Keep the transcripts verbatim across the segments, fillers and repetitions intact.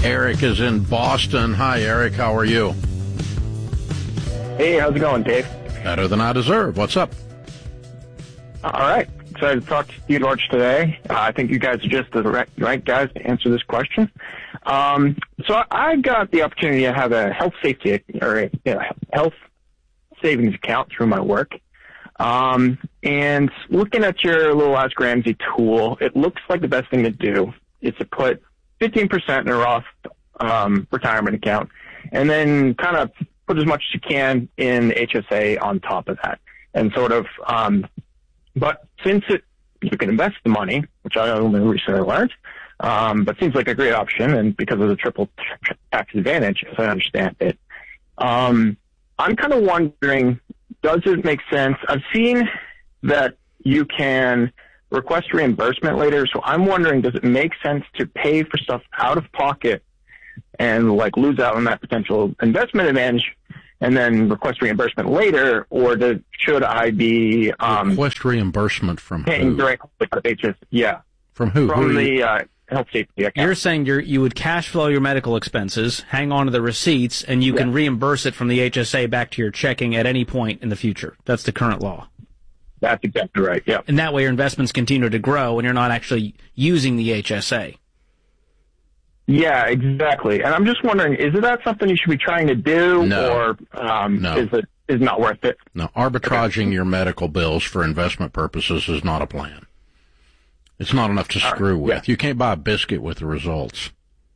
Eric is in Boston. Hi, Eric. How are you? Hey, how's it going, Dave? Better than I deserve. What's up? All right. Excited to talk to you, George, today. Uh, I think you guys are just the right, right guys to answer this question. Um, so I got the opportunity to have a health safety or a you know, health savings account through my work. Um, and looking at your little Ask Ramsey tool, it looks like the best thing to do is to put fifteen percent in a Roth um, retirement account, and then kind of put as much as you can in H S A on top of that. And sort of, um, but since it, you can invest the money, which I only recently learned, um, but seems like a great option, and because of the triple tax advantage, as I understand it, um, I'm kind of wondering, does it make sense? I've seen that you can request reimbursement later, so I'm wondering, does it make sense to pay for stuff out of pocket and like lose out on that potential investment advantage and then request reimbursement later, or do, should I be um, request reimbursement from paying who? directly out of H S? Yeah, from who? From who the uh, health safety account. You're saying you're, you would cash flow your medical expenses, hang on to the receipts, and you yeah. can reimburse it from the H S A back to your checking at any point in the future. That's the current law. That's exactly right, yeah. And that way your investments continue to grow and you're not actually using the H S A. Yeah, exactly. And I'm just wondering, is that something you should be trying to do, No. or um, No. is it is not worth it? No, arbitraging your medical bills for investment purposes is not a plan. It's not enough to screw right, with. yeah. You can't buy a biscuit with the results.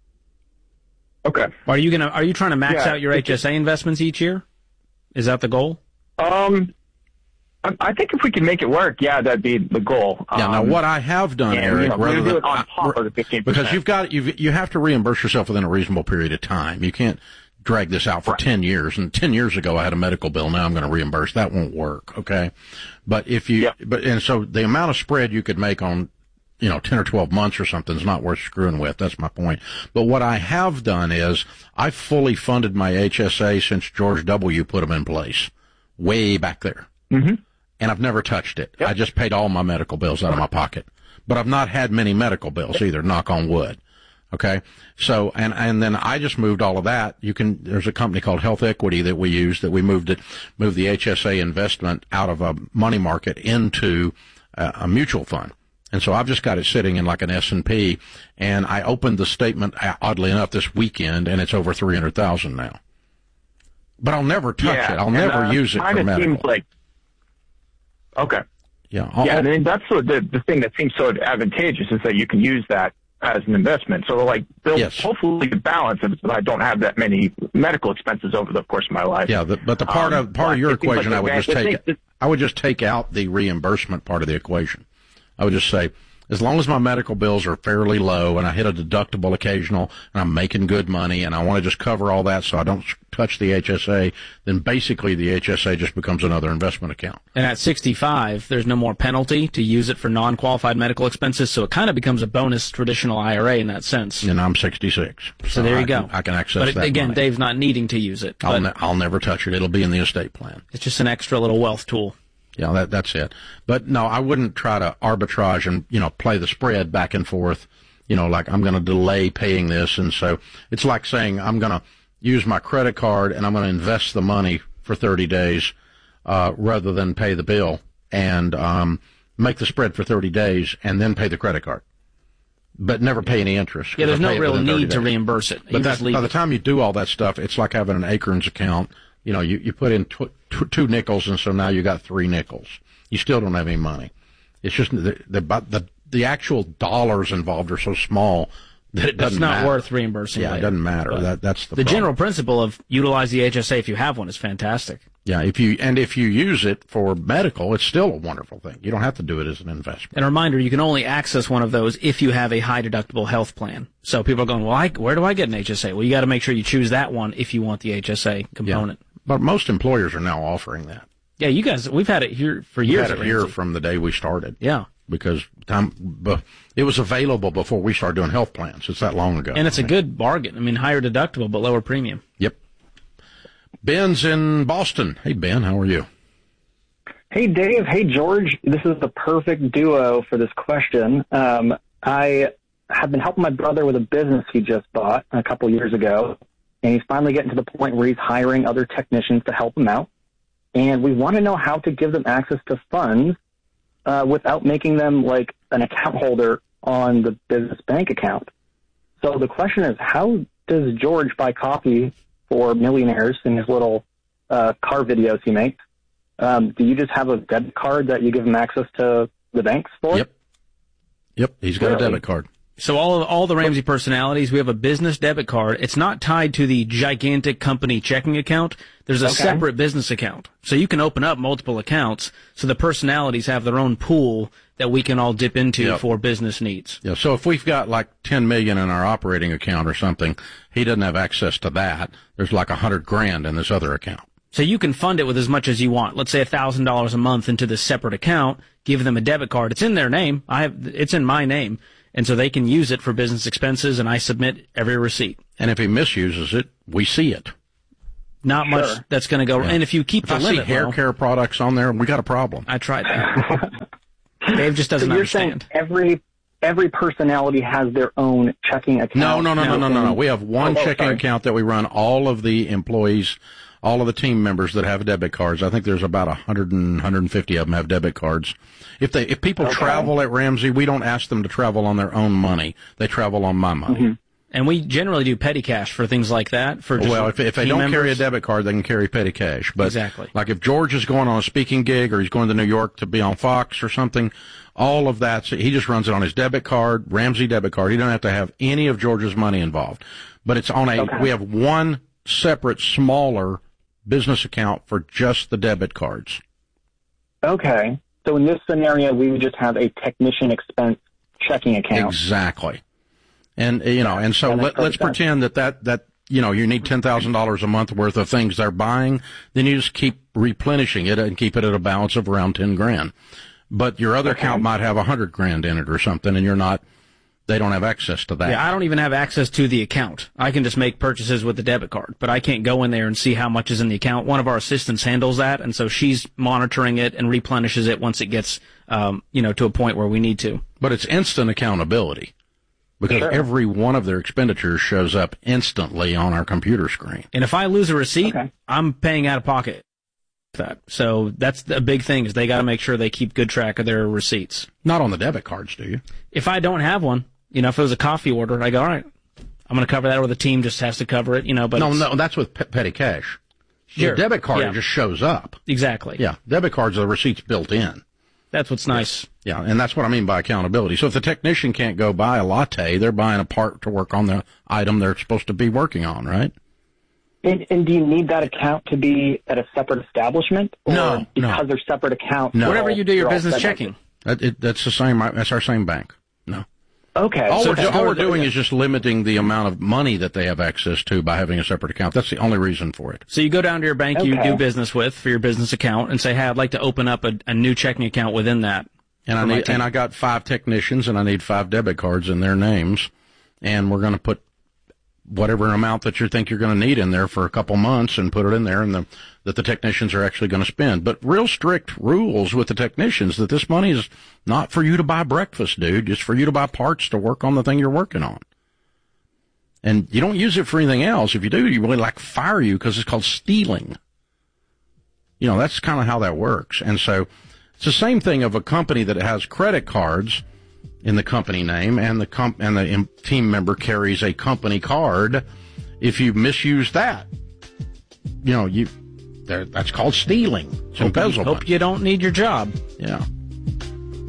Okay. Are you gonna? Are you trying to max Yeah, out your it's H S A investments each year? Is that the goal? Um, I, I think if we can make it work, yeah, that'd be the goal. Yeah. Now, Um, what I have done, and, Eric, you know, we're rather gonna do than it on top of the fifteen percent. because you've got you you have to reimburse yourself within a reasonable period of time. You can't drag this out for Right. ten years. And ten years ago, I had a medical bill. Now I'm going to reimburse. That won't work. Okay. But if you, Yep. but and so the amount of spread you could make on, you know, ten or twelve months or something is not worth screwing with. That's my point. But what I have done is I've fully funded my H S A since George W. put them in place, way back there. Mm-hmm. And I've never touched it. Yep. I just paid all my medical bills out of my pocket. But I've not had many medical bills either, knock on wood. Okay? So, and, and then I just moved all of that. You can, there's a company called Health Equity that we use that we moved it, moved the H S A investment out of a money market into a, a mutual fund. And so I've just got it sitting in like an S and P, and I opened the statement, oddly enough, this weekend, and it's over three hundred thousand now. But I'll never touch Yeah, it. I'll and, never uh, use it for kinda medical. seems like, okay. Yeah. I'll, Yeah, I mean, that's what the, the thing that seems so advantageous is that you can use that as an investment. So, like, they'll Yes. hopefully balance it so that I don't have that many medical expenses over the course of my life. Yeah, the, but the part Um, of part but of your it seems equation, like I would just the take thing- I would just take out the reimbursement part of the equation. I would just say, as long as my medical bills are fairly low and I hit a deductible occasional and I'm making good money and I want to just cover all that so I don't touch the H S A, then basically the H S A just becomes another investment account. And at sixty-five, there's no more penalty to use it for non-qualified medical expenses, so it kind of becomes a bonus traditional I R A in that sense. And I'm sixty-six. So, So there you I go. Can, I can access but it, that again, money. Dave's not needing to use it. I'll, But ne- I'll never touch it. It'll be in the estate plan. it's just an extra little wealth tool. Yeah, that, that's it. But no, I wouldn't try to arbitrage and, you know, play the spread back and forth, you know, like I'm going to delay paying this. And so it's like saying I'm going to use my credit card and I'm going to invest the money for thirty days, uh, rather than pay the bill and, um, make the spread for thirty days and then pay the credit card. But never pay any interest. Yeah, there's I no pay it real within thirty need to days. reimburse it. You But just that, leave by the it. time you do all that stuff, it's like having an Acorns account. You know, you, you put in tw- tw- two nickels, and so now you got three nickels. You still don't have any money. It's just the the the, the actual dollars involved are so small that it That's doesn't not matter. worth reimbursing. Yeah, later. it doesn't matter. But That that's the the problem. general principle of utilize the H S A if you have one is fantastic. Yeah, if you and if you use it for medical, it's still a wonderful thing. You don't have to do it as an investment. And a reminder, you can only access one of those if you have a high deductible health plan. So people are going, well, I, where do I get an H S A? Well, you got to make sure you choose that one if you want the H S A component. Yeah. But most employers are now offering that. Yeah, you guys, we've had it here for We years. had at it here Ramsey. from the day we started. Yeah. Because time, bu- it was available before we started doing health plans. It's that long ago. And it's I a mean. good bargain. I mean, higher deductible, but lower premium. Yep. Ben's in Boston. Hey, Ben, how are you? Hey, Dave. Hey, George. This is the perfect duo for this question. Um, I have been helping my brother with a business he just bought a couple years ago, and he's finally getting to the point where he's hiring other technicians to help him out. And we want to know how to give them access to funds uh, without making them like an account holder on the business bank account. So the question is, how does George buy coffee for millionaires in his little uh, car videos he makes? Um, do you just have a debit card that you give him access to the banks for? Yep. Yep, he's got Really? a debit card. So all of, all the Ramsey personalities, we have a business debit card. It's not tied to the gigantic company checking account. There's a Okay. separate business account. So you can open up multiple accounts. So the personalities have their own pool that we can all dip into Yep. for business needs. Yeah, so if we've got like ten million in our operating account or something, he doesn't have access to that. There's like a hundred grand in this other account. So you can fund it with as much as you want. Let's say a thousand dollars a month into this separate account. Give them a debit card. It's in their name. I have. It's in my name, and so they can use it for business expenses. And I submit every receipt. And if he misuses it, we see it. Not Sure. much that's going to go. Yeah. And if you keep If the I see limit hair low, care products on there, we got a problem. I tried that. Dave just So doesn't you're understand. saying every every personality has their own checking account? No, no, no, no, no, no, no. And- We have one Oh, oh, checking sorry. account that we run all of the employees, all of the team members that have debit cards. I think there's about a hundred and hundred and fifty of them have debit cards. If they, if people Okay. travel at Ramsey, we don't ask them to travel on their own money. They travel on my money. Mm-hmm. And we generally do petty cash for things like that. For just Well, if, if they team don't carry a members. debit card, they can carry petty cash. But Exactly. like if George is going on a speaking gig or he's going to New York to be on Fox or something, all of that, so he just runs it on his debit card, Ramsey debit card. He doesn't have to have any of George's money involved. But it's on a, Okay. we have one separate, smaller business account for just the debit cards. Okay. So in this scenario, we would just have a technician expense checking account. Exactly. And, you know, and so That makes let, let's perfect sense. pretend that that, that, you know, you need ten thousand dollars a month worth of things they're buying, then you just keep replenishing it and keep it at a balance of around ten grand. But your other Okay. account might have a hundred grand in it or something, and you're not, they don't have access to that. Yeah, I don't even have access to the account. I can just make purchases with the debit card, but I can't go in there and see how much is in the account. One of our assistants handles that, and so she's monitoring it and replenishes it once it gets, um, you know, to a point where we need to. But it's instant accountability because Sure. every one of their expenditures shows up instantly on our computer screen. And if I lose a receipt, Okay. I'm paying out of pocket. That so that's the big thing is they got to make sure they keep good track of their receipts. Not on the debit cards, do you? If I don't have one, you know, if it was a coffee order, I go, all right, I'm going to cover that, or the team just has to cover it, you know. But No, it's- no, that's with pe- petty cash. Sure. Your debit card Yeah. it just shows up. exactly. Yeah, debit cards are the receipts built in. That's what's nice. Yeah, and that's what I mean by accountability. So if the technician can't go buy a latte, they're buying a part to work on the item they're supposed to be working on, right? And, and do you need that account to be at a separate establishment? Or No, no. because they're separate accounts. No. they're Wherever all- you do your they're all business separate? checking. That, it, that's the same. That's our same bank. No. Okay. All, so we're, just all we're go to- doing is just limiting the amount of money that they have access to by having a separate account. That's the only reason for it. So you go down to your bank you Okay. do business with for your business account and say, hey, I'd like to open up a, a new checking account within that. And I for my need, team. and I got five technicians, and I need five debit cards in their names, and we're going to put whatever amount that you think you're going to need in there for a couple months, and put it in there, and the, that the technicians are actually going to spend. But real strict rules with the technicians that this money is not for you to buy breakfast, dude. It's for you to buy parts to work on the thing you're working on. And you don't use it for anything else. If you do, you really like fire you because it's called stealing. You know, that's kind of how that works. And so it's the same thing of a company that has credit cards in the company name, and the comp- and the em- team member carries a company card. If you misuse that, you know, you there, that's called stealing. It's Hope you, embezzlement. hope you don't need your job. Yeah.